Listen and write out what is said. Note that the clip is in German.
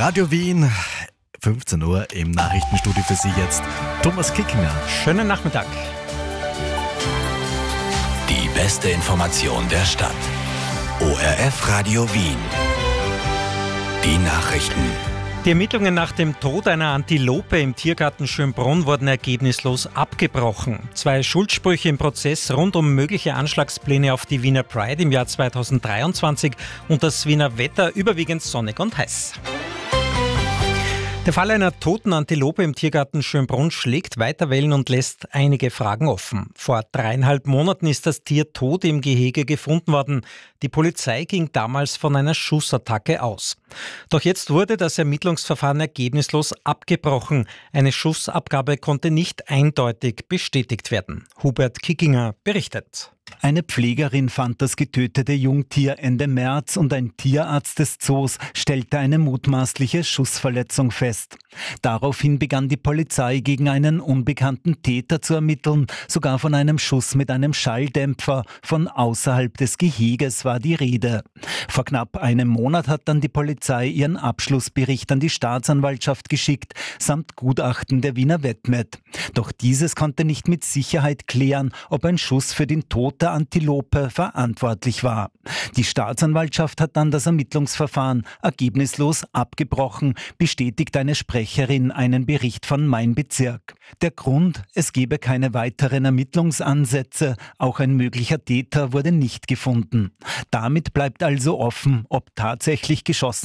Radio Wien, 15 Uhr im Nachrichtenstudio für Sie jetzt Thomas Kickinger. Schönen Nachmittag. Die beste Information der Stadt. ORF Radio Wien. Die Nachrichten. Die Ermittlungen nach dem Tod einer Antilope im Tiergarten Schönbrunn wurden ergebnislos abgebrochen. 2 Schuldsprüche im Prozess rund um mögliche Anschlagspläne auf die Wiener Pride im Jahr 2023 und das Wiener Wetter überwiegend sonnig und heiß. Der Fall einer toten Antilope im Tiergarten Schönbrunn schlägt weiter Wellen und lässt einige Fragen offen. Vor 3,5 Monaten ist das Tier tot im Gehege gefunden worden. Die Polizei ging damals von einer Schussattacke aus. Doch jetzt wurde das Ermittlungsverfahren ergebnislos abgebrochen. Eine Schussabgabe konnte nicht eindeutig bestätigt werden. Hubert Kickinger berichtet. Eine Pflegerin fand das getötete Jungtier Ende März und ein Tierarzt des Zoos stellte eine mutmaßliche Schussverletzung fest. Daraufhin begann die Polizei gegen einen unbekannten Täter zu ermitteln. Sogar von einem Schuss mit einem Schalldämpfer. Von außerhalb des Geheges war die Rede. Vor knapp einem Monat hat dann die Polizei ihren Abschlussbericht an die Staatsanwaltschaft geschickt, samt Gutachten der Wiener Wettmet. Doch dieses konnte nicht mit Sicherheit klären, ob ein Schuss für den Tod der Antilope verantwortlich war. Die Staatsanwaltschaft hat dann das Ermittlungsverfahren ergebnislos abgebrochen, bestätigt eine Sprecherin einen Bericht von Mein Bezirk. Der Grund: es gebe keine weiteren Ermittlungsansätze, auch ein möglicher Täter wurde nicht gefunden. Damit bleibt also offen, ob tatsächlich geschossen